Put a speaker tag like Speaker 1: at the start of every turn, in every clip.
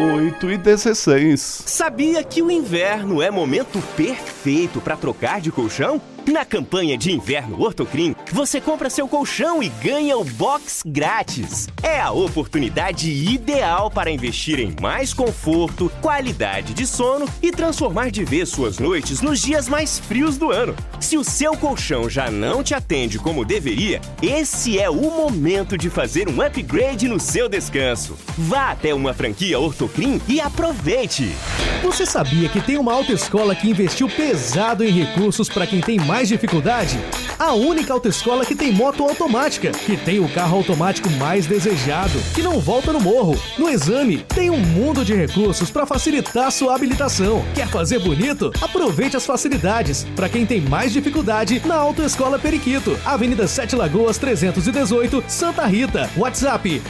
Speaker 1: 8h16.
Speaker 2: Sabia que o inverno é momento perfeito para trocar de colchão? Na campanha de inverno Ortocrim, você compra seu colchão e ganha o box grátis. É a oportunidade ideal para investir em mais conforto, qualidade de sono e transformar de vez suas noites nos dias mais frios do ano. Se o seu colchão já não te atende como deveria, esse é o momento de fazer um upgrade no seu descanso. Vá até uma franquia Ortocrim e aproveite!
Speaker 3: Você sabia que tem uma autoescola que investiu pesado em recursos para quem tem mais dificuldade? A única autoescola que tem moto automática, que tem o carro automático mais desejado, que não volta no morro. No exame, tem um mundo de recursos para facilitar sua habilitação. Quer fazer bonito? Aproveite as facilidades. Para quem tem mais dificuldade, na Autoescola Periquito, Avenida 7 Lagoas 318, Santa Rita. WhatsApp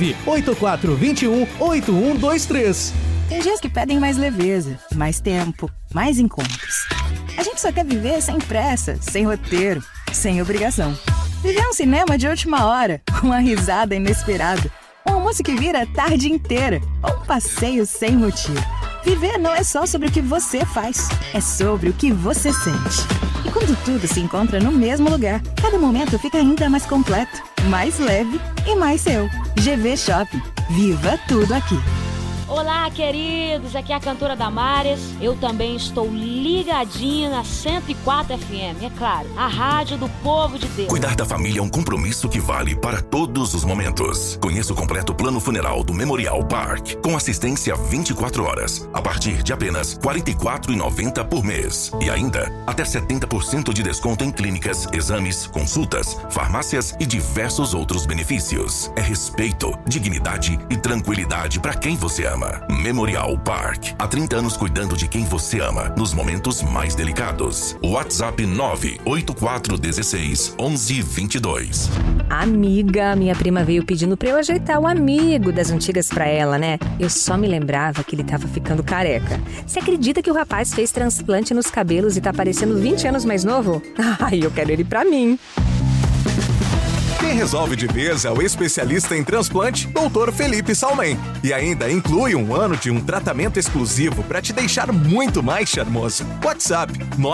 Speaker 3: 984218123.
Speaker 4: Tem dias que pedem mais leveza, mais tempo, mais encontros. A gente só quer viver sem pressa, sem roteiro, sem obrigação. Viver um cinema de última hora, uma risada inesperada, um almoço que vira a tarde inteira, ou um passeio sem motivo. Viver não é só sobre o que você faz, é sobre o que você sente. E quando tudo se encontra no mesmo lugar, cada momento fica ainda mais completo, mais leve e mais seu. GV Shopping. Viva tudo aqui.
Speaker 5: Olá, queridos, aqui é a cantora Damares. Eu também estou ligadinha na 104 FM, é claro, a rádio do povo de Deus.
Speaker 6: Cuidar da família é um compromisso que vale para todos os momentos. Conheça o completo plano funeral do Memorial Park, com assistência 24 horas, a partir de apenas R$ 44,90 por mês. E ainda, até 70% de desconto em clínicas, exames, consultas, farmácias e diversos outros benefícios. É respeito, dignidade e tranquilidade para quem você ama. Memorial Park. Há 30 anos cuidando de quem você ama nos momentos mais delicados. WhatsApp 984161122.
Speaker 7: Amiga, minha prima veio pedindo pra eu ajeitar o amigo das antigas pra ela, né? Eu só me lembrava que ele tava ficando careca. Você acredita que o rapaz fez transplante nos cabelos e tá parecendo 20 anos mais novo? Ai, eu quero ele pra mim.
Speaker 8: Quem resolve de vez é o especialista em transplante, Dr. Felipe Salmen. E ainda inclui um ano de um tratamento exclusivo para te deixar muito mais charmoso. WhatsApp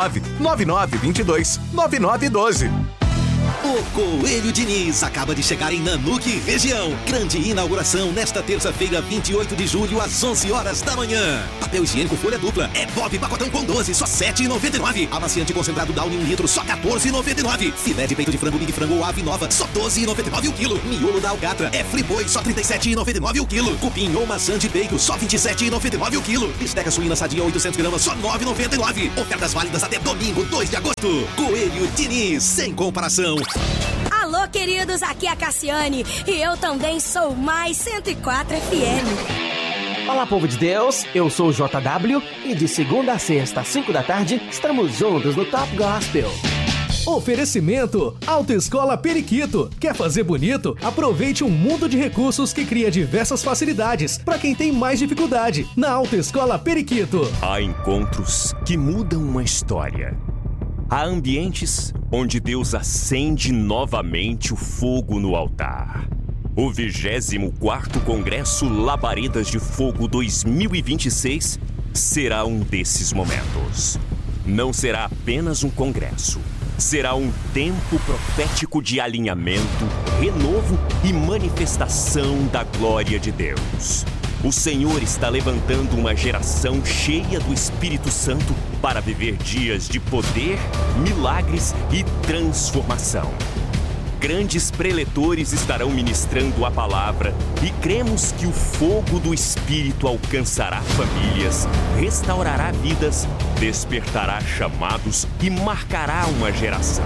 Speaker 8: 999229912.
Speaker 9: O Coelho Diniz acaba de chegar em Nanuque, região. Grande inauguração nesta terça-feira, 28 de julho, às 11 horas da manhã. Papel higiênico folha dupla é Bob pacotão com 12, só R$ 7,99. Amaciante concentrado Downy 1 litro, só R$ 14,99. Filé de peito de frango Big Frango ou Ave Nova, só R$ 12,99 o quilo. Miolo da Alcatra é Friboi, só R$ 37,99 o quilo. Cupim ou maçã de bacon, só R$ 27,99 o quilo. Bisteca suína sadia 800 gramas, só R$ 9,99. Ofertas válidas até domingo, 2 de agosto. Coelho Diniz, sem comparação.
Speaker 10: Alô, queridos, aqui é a Cassiane e eu também sou mais 104 FM.
Speaker 11: Olá, povo de Deus, eu sou o JW e de segunda a sexta, às 5 da tarde, estamos juntos no Top Gospel.
Speaker 3: Oferecimento Autoescola Periquito. Quer fazer bonito? Aproveite um mundo de recursos que cria diversas facilidades para quem tem mais dificuldade. Na Autoescola Periquito.
Speaker 2: Há encontros que mudam uma história. Há ambientes onde Deus acende novamente o fogo no altar. O 24º Congresso Labaredas de Fogo 2026 será um desses momentos. Não será apenas um congresso. Será um tempo profético de alinhamento, renovo e manifestação da glória de Deus. O Senhor está levantando uma geração cheia do Espírito Santo para viver dias de poder, milagres e transformação. Grandes preletores estarão ministrando a palavra e cremos que o fogo do Espírito alcançará famílias, restaurará vidas, despertará chamados e marcará uma geração.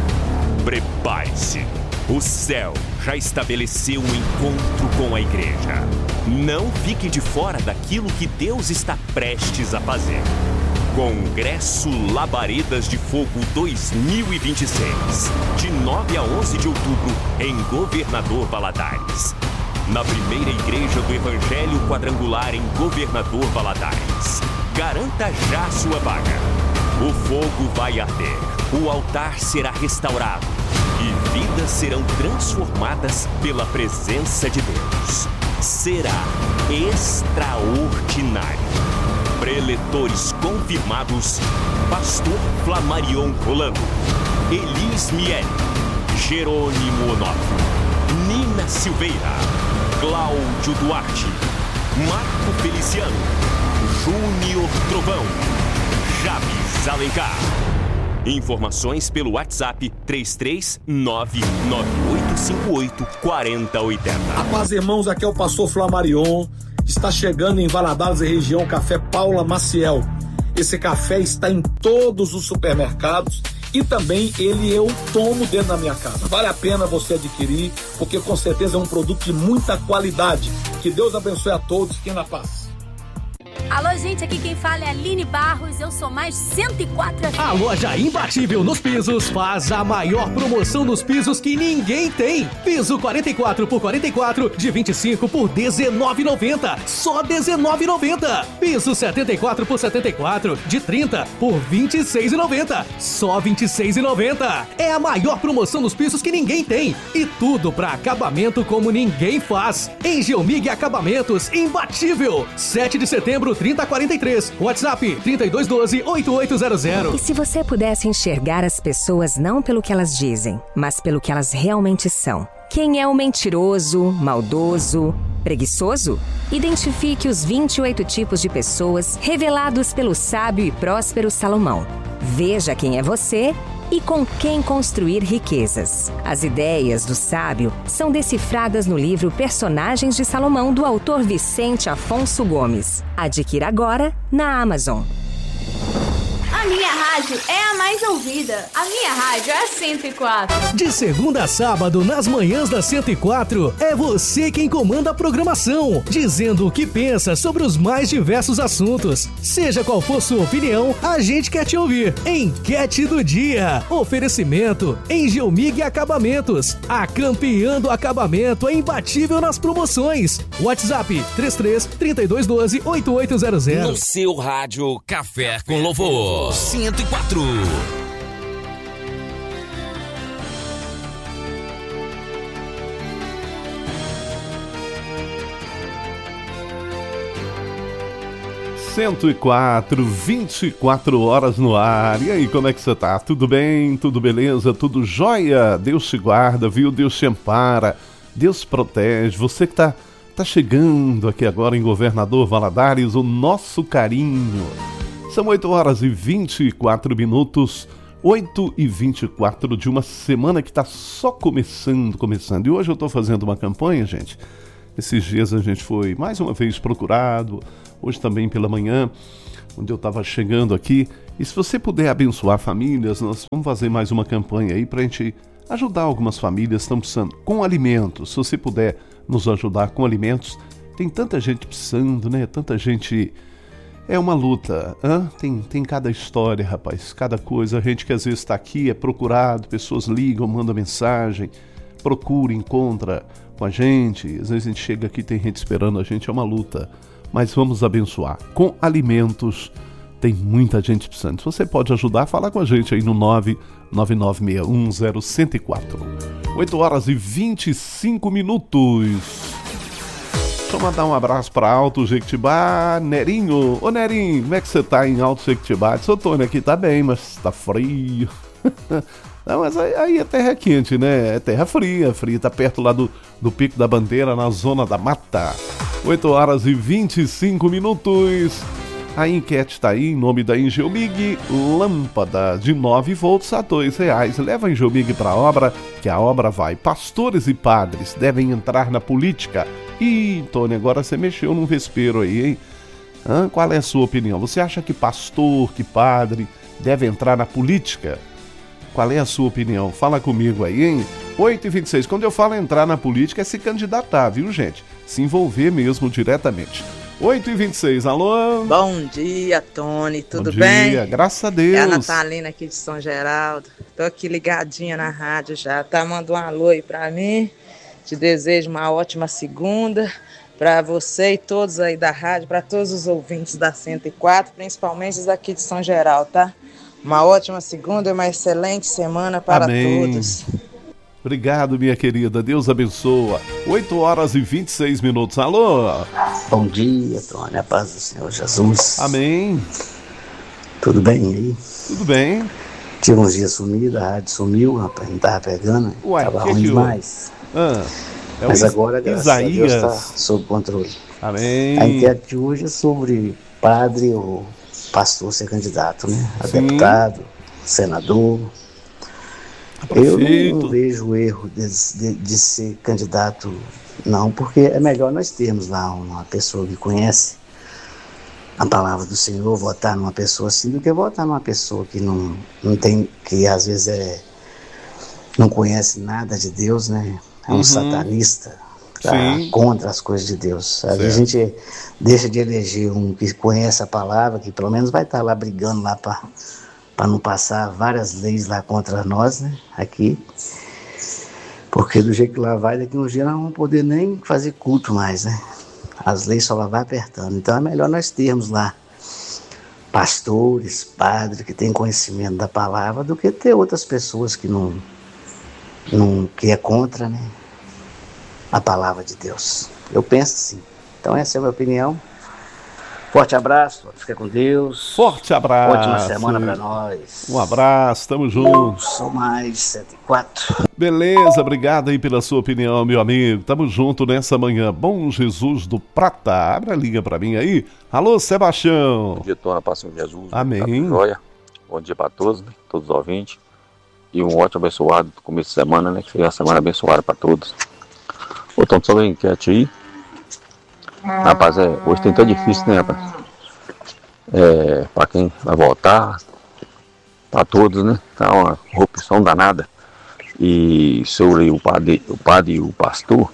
Speaker 2: Prepare-se! O céu já estabeleceu um encontro com a igreja. Não fique de fora daquilo que Deus está prestes a fazer. Congresso Labaredas de Fogo 2026, de 9 a 11 de outubro, em Governador Valadares. Na primeira igreja do Evangelho Quadrangular em Governador Valadares. Garanta já a sua vaga. O fogo vai arder, o altar será restaurado e vidas serão transformadas pela presença de Deus. Será extraordinário. Preletores confirmados: Pastor Flamarion Rolando, Elis Miele, Jerônimo Onofre, Nina Silveira, Cláudio Duarte, Marco Feliciano, Júnior Trovão, Javes Alencar. Informações pelo WhatsApp 33998584080.
Speaker 1: A paz, irmãos, aqui é o pastor Flamarion. Está chegando em Valadares e região Café Paula Maciel. Esse café está em todos os supermercados e também eu tomo dentro da minha casa. Vale a pena você adquirir, porque com certeza é um produto de muita qualidade. Que Deus abençoe a todos. Fiquem na paz.
Speaker 12: Alô, gente, aqui quem fala é a Aline Barros, eu sou mais 104 FM.
Speaker 3: A loja Imbatível nos Pisos faz a maior promoção nos pisos que ninguém tem. Piso 44 por 44 de 25 por R$19,90. Só R$19,90. Piso 74 por 74 de 30 por R$26,90. Só R$26,90. É a maior promoção nos pisos que ninguém tem. E tudo para acabamento como ninguém faz. Engelmig Acabamentos Imbatível. 7 de setembro, 3043. WhatsApp 3212-8800.
Speaker 7: E se você pudesse enxergar as pessoas não pelo que elas dizem, mas pelo que elas realmente são? Quem é o mentiroso, maldoso, preguiçoso? Identifique os 28 tipos de pessoas revelados pelo sábio e próspero Salomão. Veja quem é você e com quem construir riquezas. As ideias do sábio são decifradas no livro Personagens de Salomão, do autor Vicente Afonso Gomes. Adquira agora na Amazon.
Speaker 12: A minha rádio é a mais ouvida. A minha rádio é a 104.
Speaker 3: De segunda a sábado, nas manhãs da 104, é você quem comanda a programação, dizendo o que pensa sobre os mais diversos assuntos. Seja qual for sua opinião, a gente quer te ouvir. Enquete do dia. Oferecimento Engelmig Acabamentos. A campeã do acabamento é imbatível nas promoções. WhatsApp 33-3212-8800.
Speaker 13: No seu rádio, Café com Louvor 104.
Speaker 14: Cento e quatro, 24 horas no ar. E aí, como é que você tá? Tudo bem? Tudo beleza? Tudo jóia? Deus te guarda, viu? Deus te ampara, Deus protege. Você que tá chegando aqui agora em Governador Valadares, o nosso carinho. São 8 horas e 24 minutos, 8 e 24 de uma semana que está só começando. E hoje eu estou fazendo uma campanha, gente. Esses dias a gente foi mais uma vez procurado, hoje também pela manhã, onde eu estava chegando aqui. E se você puder abençoar famílias, nós vamos fazer mais uma campanha aí para a gente ajudar algumas famílias que estão precisando com alimentos. Se você puder nos ajudar com alimentos, tem tanta gente precisando, né? Tanta gente... É uma luta, tem cada história, rapaz, cada coisa. A gente que às vezes está aqui, é procurado, pessoas ligam, mandam mensagem, procura, encontra com a gente. Às vezes a gente chega aqui, tem gente esperando a gente, é uma luta. Mas vamos abençoar. Com alimentos, tem muita gente precisando. Se você pode ajudar, fala com a gente aí no 999610104. 8 horas e 25 minutos. Deixa eu mandar um abraço para Alto Jequitibá, Nerinho. Ô Nerinho, como é que você tá em Alto Jequitibá? Seu Tony aqui tá bem, mas tá frio. Não, mas aí a terra é quente, né? É terra fria, tá perto lá do Pico da Bandeira, na zona da mata. 8 horas e 25 minutos. A enquete tá aí em nome da Engelmig, lâmpada de 9 volts a R$2. Leva a Engelmig pra obra, que a obra vai. Pastores e padres devem entrar na política. Ih, Tony, agora você mexeu num vespeiro aí, hein? Qual é a sua opinião? Você acha que pastor, que padre deve entrar na política? Qual é a sua opinião? Fala comigo aí, hein? 8h26. Quando eu falo entrar na política é se candidatar, viu, gente? Se envolver mesmo diretamente. 8h26, alô?
Speaker 15: Bom dia, Tony, tudo
Speaker 14: bem?
Speaker 15: bem?
Speaker 14: Bom dia, graças a Deus.
Speaker 15: É a Natalina aqui de São Geraldo. Tô aqui ligadinha na rádio já, tá? Manda um alô aí pra mim. Te desejo uma ótima segunda para você e todos aí da rádio, para todos os ouvintes da 104, principalmente os daqui de São Geraldo, tá? Uma ótima segunda e uma excelente semana para todos.
Speaker 14: Obrigado, minha querida. Deus abençoa. 8h26. Alô?
Speaker 16: Bom dia, Tony. A paz do Senhor Jesus.
Speaker 14: Amém.
Speaker 16: Tudo bem aí?
Speaker 14: Tudo bem.
Speaker 16: Tive uns dias sumido, a rádio sumiu, rapaz, não tava pegando.
Speaker 14: Ué,
Speaker 16: tava ruim demais. Mas agora, graças a Deus, está sob controle.
Speaker 14: Amém.
Speaker 16: A enquete de hoje é sobre padre ou pastor ser candidato, né? A deputado, senador. Eu não vejo erro de ser candidato, não, porque é melhor nós termos lá uma pessoa que conhece a palavra do Senhor, votar numa pessoa assim, do que votar numa pessoa que não tem, que às vezes não conhece nada de Deus, né? É um satanista, tá contra as coisas de Deus. Às vezes a gente deixa de eleger um que conhece a palavra, que pelo menos vai estar lá brigando lá para não passar várias leis lá contra nós, né? Aqui. Porque do jeito que lá vai, daqui uns dias nós não vamos poder nem fazer culto mais, né? As leis só lá vai apertando. Então é melhor nós termos lá pastores, padres que têm conhecimento da palavra, do que ter outras pessoas que que é contra, né, a palavra de Deus. Eu penso assim. Então essa é a minha opinião. Forte abraço, fica com Deus.
Speaker 14: Forte abraço.
Speaker 16: Ótima semana pra nós.
Speaker 14: Um abraço, tamo junto.
Speaker 16: Sou mais 104.
Speaker 14: Beleza, obrigado aí pela sua opinião, meu amigo. Tamo junto nessa manhã. Bom Jesus do Prata. Abre a linha pra mim aí. Alô, Sebastião.
Speaker 17: Bom dia, Tona, paz do Senhor Jesus.
Speaker 14: Amém.
Speaker 17: Joia. Bom dia pra todos, né? Todos os ouvintes. E um ótimo abençoado começo de semana, né? Que seja uma semana abençoada pra todos. Ô, Tom, só uma enquete aí. Rapaz, hoje tem tão difícil, né, rapaz? Pra quem vai votar, pra todos, né? Tá uma corrupção danada. E sobre o padre e o pastor,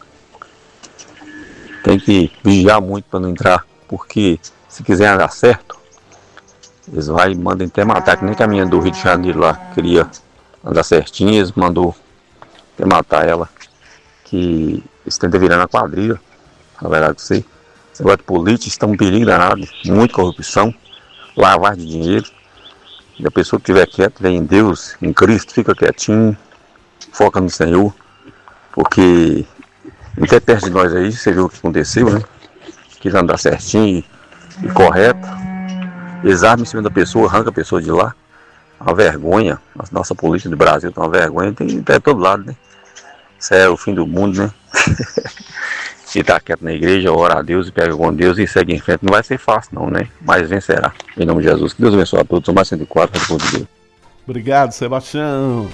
Speaker 17: tem que vigiar muito para não entrar, porque se quiser dar certo, eles mandam até matar, que nem que a minha do Rio de Janeiro lá queria andar certinho, eles mandou até matar ela, que eles tentam virar na quadrilha. Na verdade, esse negócio de política está um perigo danado, muita corrupção, lavagem de dinheiro. E a pessoa que estiver quieta, vem em Deus, em Cristo, fica quietinho, foca no Senhor, porque até perto de nós aí, você viu o que aconteceu, né? Quis andar certinho e correto, eles armam em cima da pessoa, arranca a pessoa de lá. Uma vergonha, a nossa polícia do Brasil tá uma vergonha, tem de todo lado, né? Isso é o fim do mundo, né? Se tá quieto na igreja, ora a Deus e pega com Deus e segue em frente. Não vai ser fácil não, né? Mas vencerá. Em nome de Jesus. Que Deus abençoe a todos. São mais 104, de Deus.
Speaker 14: Obrigado, Sebastião.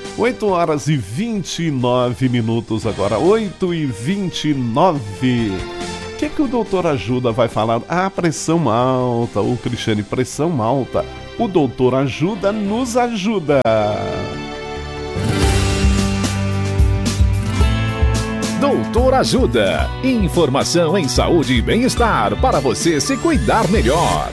Speaker 14: 8h29 agora. 8h29. O que o doutor Ajuda vai falar? Pressão alta. Ô, Cristiane, pressão alta. O doutor Ajuda nos ajuda.
Speaker 18: Doutor Ajuda. Informação em saúde e bem-estar para você se cuidar melhor.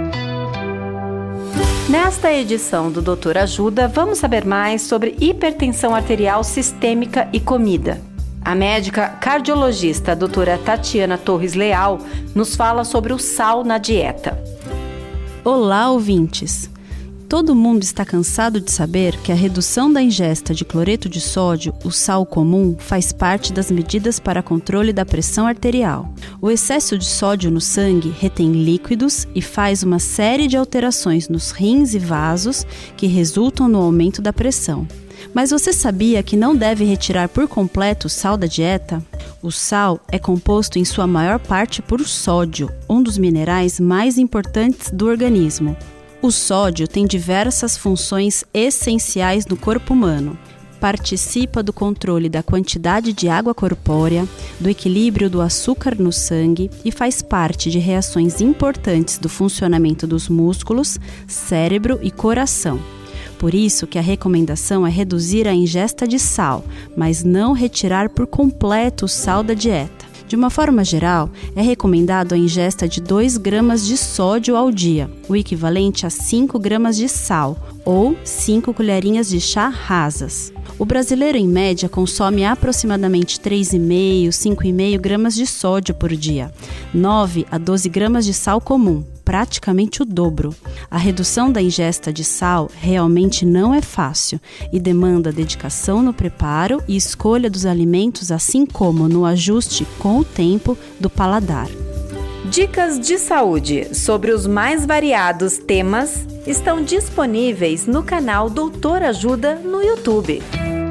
Speaker 19: Nesta edição do Doutor Ajuda, vamos saber mais sobre hipertensão arterial sistêmica e comida. A médica cardiologista doutora Tatiana Torres Leal nos fala sobre o sal na dieta.
Speaker 20: Olá, ouvintes! Todo mundo está cansado de saber que a redução da ingesta de cloreto de sódio, o sal comum, faz parte das medidas para controle da pressão arterial. O excesso de sódio no sangue retém líquidos e faz uma série de alterações nos rins e vasos que resultam no aumento da pressão. Mas você sabia que não deve retirar por completo o sal da dieta? O sal é composto em sua maior parte por sódio, um dos minerais mais importantes do organismo. O sódio tem diversas funções essenciais no corpo humano. Participa do controle da quantidade de água corpórea, do equilíbrio do açúcar no sangue e faz parte de reações importantes do funcionamento dos músculos, cérebro e coração. Por isso que a recomendação é reduzir a ingesta de sal, mas não retirar por completo o sal da dieta. De uma forma geral, é recomendado a ingesta de 2 gramas de sódio ao dia, o equivalente a 5 gramas de sal, ou 5 colherinhas de chá rasas. O brasileiro, em média, consome aproximadamente 3,5, 5,5 gramas de sódio por dia, 9 a 12 gramas de sal comum. praticamente o dobro. A redução da ingesta de sal realmente não é fácil e demanda dedicação no preparo e escolha dos alimentos, assim como no ajuste com o tempo do paladar.
Speaker 19: Dicas de saúde sobre os mais variados temas estão disponíveis no canal Doutor Ajuda no YouTube.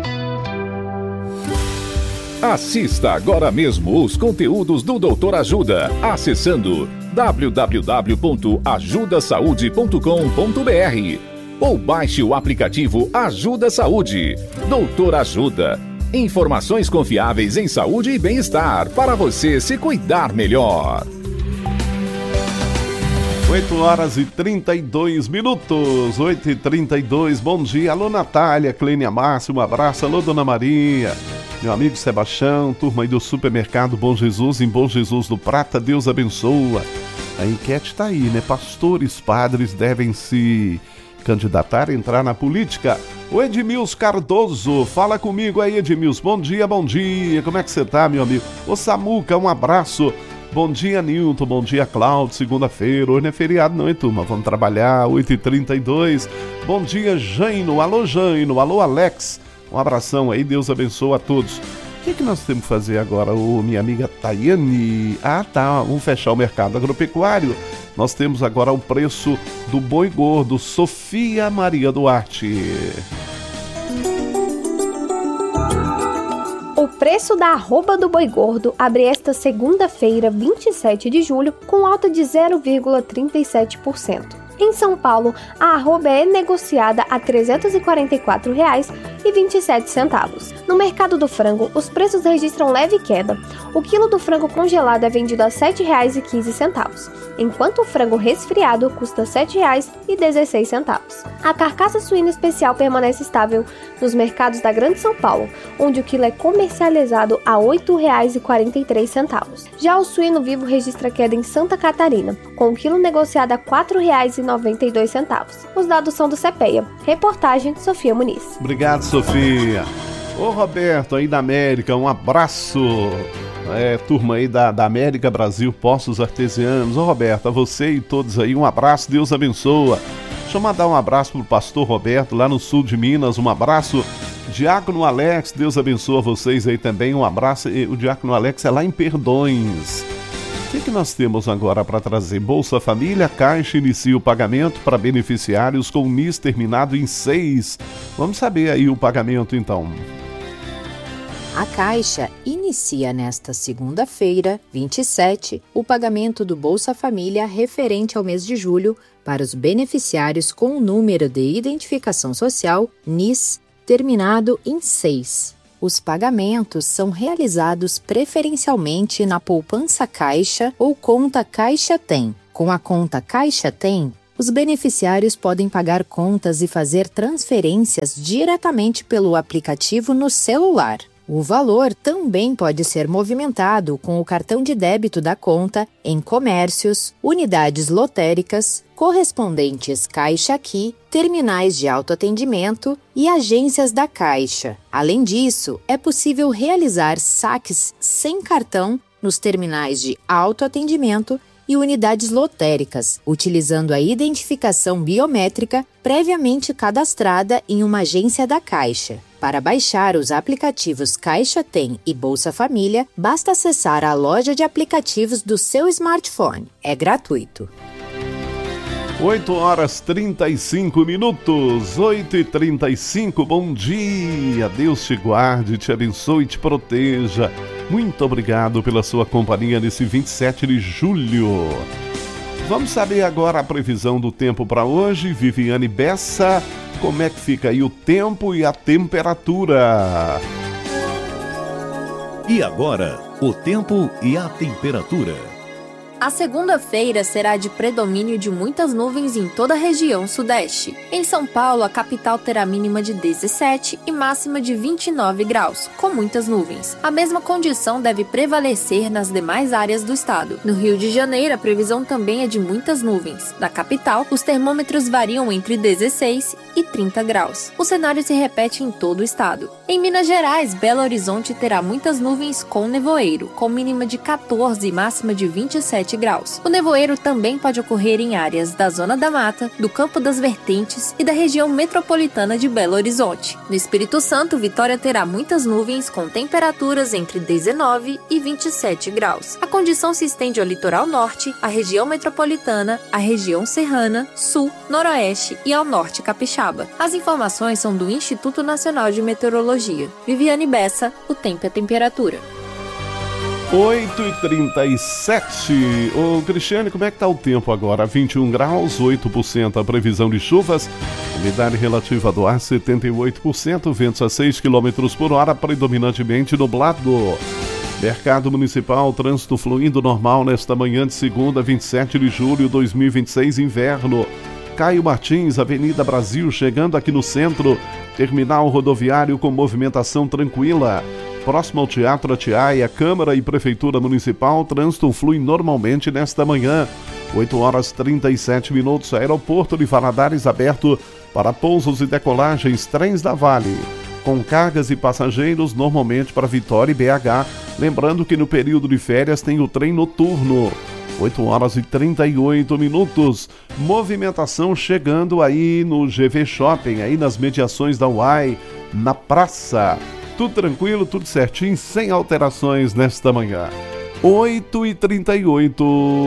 Speaker 18: Assista agora mesmo os conteúdos do Doutor Ajuda, acessando www.ajudasaude.com.br ou baixe o aplicativo Ajuda Saúde. Doutor Ajuda. Informações confiáveis em saúde e bem-estar para você se cuidar melhor.
Speaker 14: 8h32, 8h32, bom dia, alô Natália, Clênia Márcio, um abraço, alô Dona Maria, meu amigo Sebastião, turma aí do supermercado Bom Jesus, em Bom Jesus do Prata, Deus abençoa. A enquete tá aí, né, pastores, padres devem se candidatar a entrar na política. O Edmilson Cardoso, fala comigo aí Edmilson, bom dia, como é que você tá, meu amigo? Ô Samuca, um abraço. Bom dia, Nilton. Bom dia, Cláudio. Segunda-feira. Hoje não é feriado não, hein, turma? Vamos trabalhar, 8h32. Bom dia, Jaino. Alô, Jaino. Alô, Alex. Um abração aí. Deus abençoe a todos. O que nós temos que fazer agora, minha amiga Tayane? Ah, tá. Vamos fechar o mercado agropecuário. Nós temos agora o preço do boi gordo. Sofia Maria Duarte.
Speaker 21: O preço da arroba do boi gordo abre esta segunda-feira, 27 de julho, com alta de 0,37%. Em São Paulo, a arroba é negociada a R$ 344,27. No mercado do frango, os preços registram leve queda. O quilo do frango congelado é vendido a R$ 7,15, enquanto o frango resfriado custa R$ 7,16. A carcaça suína especial permanece estável nos mercados da Grande São Paulo, onde o quilo é comercializado a R$ 8,43. Já o suíno vivo registra queda em Santa Catarina, com o quilo negociado a R$ 4,92. Os dados são do CPEA. Reportagem Sofia Muniz.
Speaker 14: Obrigado, Sofia. Ô Roberto, aí da América, um abraço. Turma aí da América Brasil, Poços Artesianos. Ô Roberto, a você e todos aí, um abraço, Deus abençoa. Deixa eu mandar um abraço pro pastor Roberto, lá no sul de Minas, um abraço. Diácono Alex, Deus abençoa vocês aí também, um abraço. O Diácono Alex é lá em Perdões. O que nós temos agora para trazer? Bolsa Família, Caixa inicia o pagamento para beneficiários com NIS terminado em 6. Vamos saber aí o pagamento então.
Speaker 22: A Caixa inicia nesta segunda-feira, 27, o pagamento do Bolsa Família referente ao mês de julho para os beneficiários com o número de identificação social NIS terminado em 6. Os pagamentos são realizados preferencialmente na poupança Caixa ou conta Caixa Tem. Com a conta Caixa Tem, os beneficiários podem pagar contas e fazer transferências diretamente pelo aplicativo no celular. O valor também pode ser movimentado com o cartão de débito da conta em comércios, unidades lotéricas, correspondentes Caixa Aqui, terminais de autoatendimento e agências da Caixa. Além disso, é possível realizar saques sem cartão nos terminais de autoatendimento e unidades lotéricas, utilizando a identificação biométrica previamente cadastrada em uma agência da Caixa. Para baixar os aplicativos Caixa Tem e Bolsa Família, basta acessar a loja de aplicativos do seu smartphone. É gratuito.
Speaker 14: 8h35, 8h35, bom dia, Deus te guarde, te abençoe e te proteja. Muito obrigado pela sua companhia nesse 27 de julho. Vamos saber agora a previsão do tempo para hoje. Viviane Bessa, como é que fica aí o tempo e a temperatura?
Speaker 23: E agora, o tempo e a temperatura.
Speaker 24: A segunda-feira será de predomínio de muitas nuvens em toda a região sudeste. Em São Paulo, a capital terá mínima de 17 e máxima de 29 graus, com muitas nuvens. A mesma condição deve prevalecer nas demais áreas do estado. No Rio de Janeiro, a previsão também é de muitas nuvens. Na capital, os termômetros variam entre 16 e 30 graus. O cenário se repete em todo o estado. Em Minas Gerais, Belo Horizonte terá muitas nuvens com nevoeiro, com mínima de 14 e máxima de 27 27 graus. O nevoeiro também pode ocorrer em áreas da Zona da Mata, do Campo das Vertentes e da região metropolitana de Belo Horizonte. No Espírito Santo, Vitória terá muitas nuvens com temperaturas entre 19 e 27 graus. A condição se estende ao litoral norte, à região metropolitana, à região serrana, sul, noroeste e ao norte capixaba. As informações são do Instituto Nacional de Meteorologia. Viviane Bessa, o tempo e a temperatura.
Speaker 14: 8h37. Ô Cristiane, como é que tá o tempo agora? 21 graus, 8% a previsão de chuvas, umidade relativa do ar 78%, ventos a 6 km por hora, predominantemente nublado. Mercado Municipal, trânsito fluindo normal nesta manhã de segunda, 27 de julho de 2026, inverno. Caio Martins, Avenida Brasil, chegando aqui no centro, terminal rodoviário com movimentação tranquila. Próximo ao Teatro Atiaia, Câmara e Prefeitura Municipal, trânsito flui normalmente nesta manhã. 8h37, aeroporto de Valadares aberto para pousos e decolagens, trens da Vale, com cargas e passageiros normalmente para Vitória e BH. Lembrando que no período de férias tem o trem noturno. 8h38, movimentação chegando aí no GV Shopping, aí nas mediações da UAI, na praça. Tudo tranquilo, tudo certinho, sem alterações nesta manhã. 8h38.